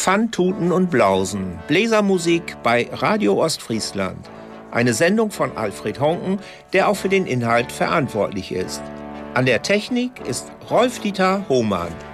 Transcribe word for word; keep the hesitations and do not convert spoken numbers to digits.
Pfannentouten und Blausen, Bläsermusik bei Radio Ostfriesland. Eine Sendung von Alfred Honken, der auch für den Inhalt verantwortlich ist. An der Technik ist Rolf-Dieter Hohmann.